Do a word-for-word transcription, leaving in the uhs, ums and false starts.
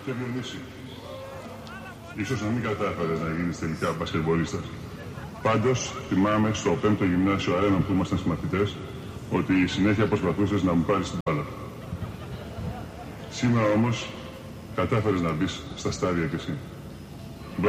και Διονύση. Ίσως να μην κατάφερες να γίνεις τελικά μπασκετμπολίστας. Πάντως, θυμάμαι στο πέμπτο γυμνάσιο Αρένα που ήμασταν συμμαθητές, ότι συνέχεια προσπαθούσες να μου πάρεις την μπάλα. Σήμερα όμως, κατάφερες να μπεις στα στάδια κι εσύ.